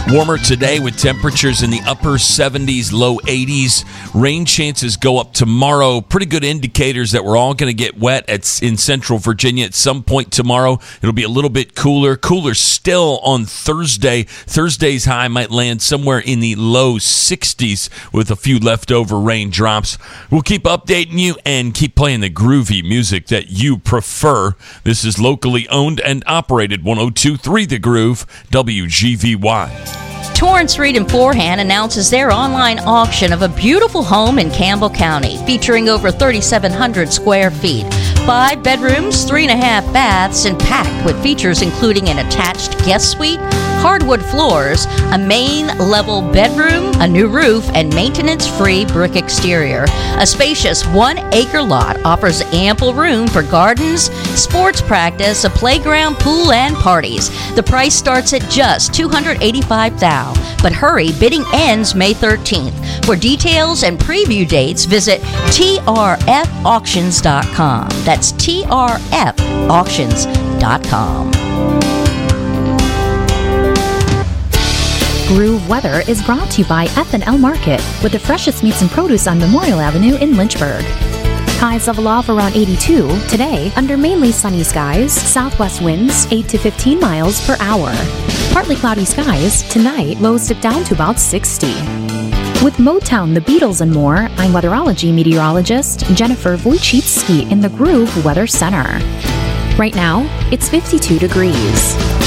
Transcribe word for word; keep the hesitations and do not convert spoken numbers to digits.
Warmer today with temperatures in the upper seventies, low eighties. Rain chances go up tomorrow. Pretty good indicators that we're all going to get wet at, in central Virginia at some point tomorrow. It'll be a little bit cooler. Cooler still on Thursday. Thursday's high might land somewhere in the low sixties with a few leftover raindrops. We'll keep updating you and keep playing the groovy music that you prefer. This is locally owned and operated one oh two point three The Groove, W G V Y. Torrance Reed and Forehand announces their online auction of a beautiful home in Campbell County, featuring over thirty-seven hundred square feet. Five bedrooms, three and a half baths, and packed with features including an attached guest suite, hardwood floors, a main level bedroom, a new roof, and maintenance-free brick exterior. A spacious one-acre lot offers ample room for gardens, sports practice, a playground, pool, and parties. The price starts at just two hundred eighty-five thousand dollars. But hurry, bidding ends May thirteenth. For details and preview dates, visit T R F auctions dot com. That's T R F auctions dot com. Groove Weather is brought to you by F and L Market, with the freshest meats and produce on Memorial Avenue in Lynchburg. Highs level off around eighty-two. Today, under mainly sunny skies, southwest winds eight to fifteen miles per hour. Partly cloudy skies. Tonight, lows dip down to about sixty. With Motown, the Beatles, and more, I'm weatherology meteorologist Jennifer Wojcicki in the Groove Weather Center. Right now, it's fifty-two degrees.